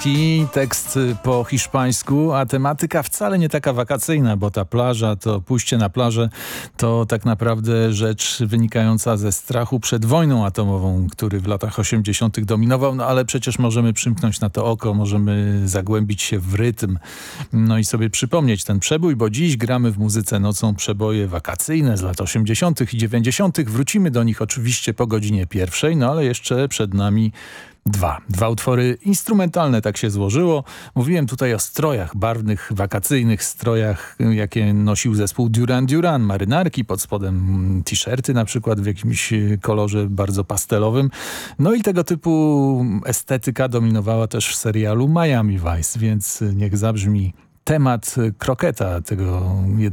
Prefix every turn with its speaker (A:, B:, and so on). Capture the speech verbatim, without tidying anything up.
A: whisky, tekst po hiszpańsku, a tematyka wcale nie taka wakacyjna, bo ta plaża, to pójście na plażę to tak naprawdę rzecz wynikająca ze strachu przed wojną atomową, który w latach osiemdziesiątych dominował, no ale przecież możemy przymknąć na to oko, możemy zagłębić się w rytm, no i sobie przypomnieć ten przebój, bo dziś gramy w muzyce nocą przeboje wakacyjne z lat osiemdziesiątych i dziewięćdziesiątych. Wrócimy do nich oczywiście po godzinie pierwszej, no ale jeszcze przed nami Dwa. Dwa utwory instrumentalne, tak się złożyło. Mówiłem tutaj o strojach, barwnych, wakacyjnych strojach, jakie nosił zespół Duran Duran. Marynarki, pod spodem t-shirty na przykład w jakimś kolorze bardzo pastelowym. No i tego typu estetyka dominowała też w serialu Miami Vice, więc niech zabrzmi temat kroketa, tego